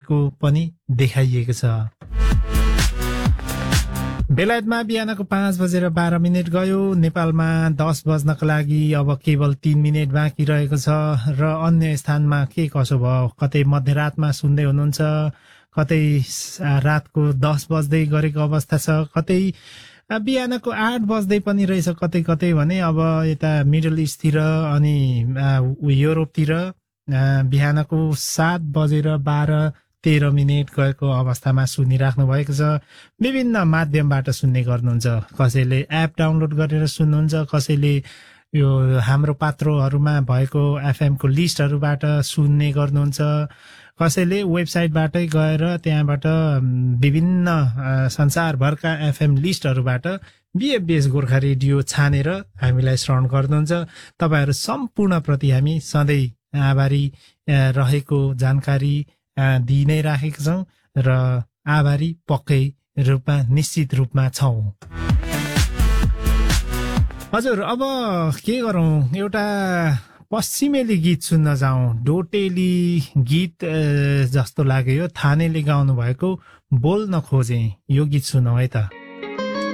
रहेको पनि देखाइएको छ। बेलायतमा बिहानको 5:12 गयो। नेपालमा 10 बज्नको लागि अब केवल 3 मिनेट बाँकी रहेको छ र अन्य स्थानमा के कसो भयो, कतै मध्यरातमा सुन्दै हुनुहुन्छ, कतै रातको 10 बज्दै गरेको अवस्था छ, कतै बिहानको 8 बज्दै पनि रहेछ कतै कतै भने अब यता मिडल इस्टतिर अनि युरोपतिर बिहानको 7:12 गएको अवस्थामा सुनिराख्नु भएको छ। विभिन्न माध्यमबाट सुन्ने गर्नुहुन्छ, कसैले एप डाउनलोड गरेर सुन्नुहुन्छ, कसैले यो हाम्रो पात्रोहरूमा भएको एफएम को लिस्टहरूबाट सुन्ने गर्नुहुन्छ, कसैले वेबसाइटबाटै गएर त्यहाँबाट विभिन्न संसारभरका एफएम लिस्टहरूबाट बीएफबीएस गोर्खा रेडियो छानेर हामीलाई श्रवण गर्नुहुन्छ। तपाईहरु सम्पूर्ण प्रति हामी सधैँ आभारी रहेको जानकारी दिइ नै राखेका छौं र आभारी पक्कै रूपमा निश्चित रूपमा छौं। हजुर, अब के गरौं, एउटा पश्चिमेली गीत सुन्न जाउँ। डोटेली गीत जस्तो लाग्यो, थानेले गाउनु भएको बोल्न खोजे, यो गीत सुनौ है त।